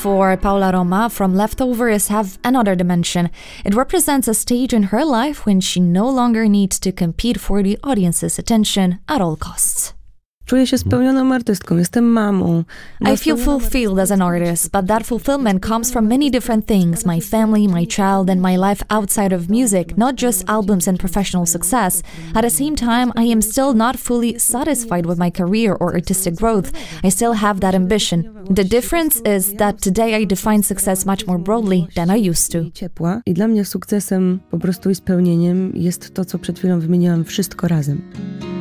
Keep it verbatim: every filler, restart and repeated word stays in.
For Paula Roma, From Leftovers have another dimension. It represents a stage in her life when she no longer needs to compete for the audience's attention at all costs. Czuję się spełnioną artystką, jestem mamą. I feel fulfilled as an artist, but that fulfillment comes from many different things: my family, my child, and my life outside of music, not just albums and professional success. At the same time, I am still not fully satisfied with my career or artistic growth. I still have that ambition. The difference is that today I define success much more broadly than I used to. Ciepła. I dla mnie sukcesem po prostu i spełnieniem jest to, co przed chwilą wymieniłam, wszystko razem.